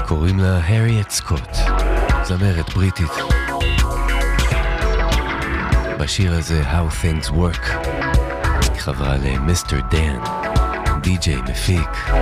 קוראים לה הריאט סקוט, זמרת בריטית. בשיר הזה How Things Work היא חברה למיסטר דן, די-ג'יי מפיק.